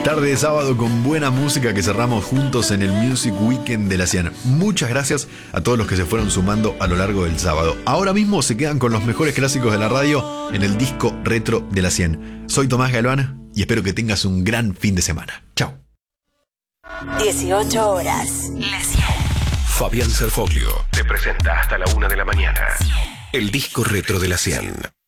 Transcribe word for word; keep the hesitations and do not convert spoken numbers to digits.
Tarde de sábado con buena música que cerramos juntos en el Music Weekend de la cien. Muchas gracias a todos los que se fueron sumando a lo largo del sábado. Ahora mismo se quedan con los mejores clásicos de la radio en el disco retro de la cien. Soy Tomás Galván y espero que tengas un gran fin de semana. Chao. dieciocho horas. La cien. Fabián Serfoglio te presenta hasta la una de la mañana el disco retro de la cien.